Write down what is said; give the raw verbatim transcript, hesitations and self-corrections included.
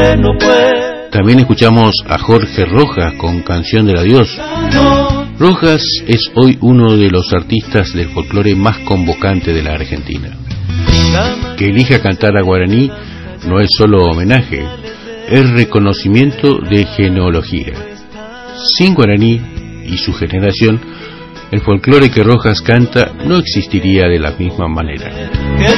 que no puede. También escuchamos a Jorge Rojas con Canción del Adiós. Rojas es hoy uno de los artistas del folclore más convocante de la Argentina. Que elija cantar a guaraní no es solo homenaje, es reconocimiento de genealogía. Sin guaraní y su generación, el folclore que Rojas canta no existiría de la misma manera.